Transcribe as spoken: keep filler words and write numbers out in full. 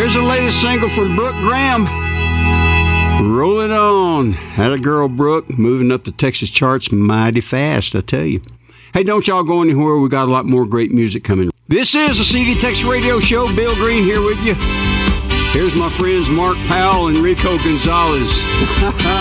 Here's the latest single from Brooke Graham. Roll it on. Had a girl, Brooke, moving up the Texas charts mighty fast, I tell you. Hey, don't y'all go anywhere. We got a lot more great music coming. This is the C D Texas Radio Show. Bill Green here with you. Here's my friends Mark Powell and Rico Gonzalez.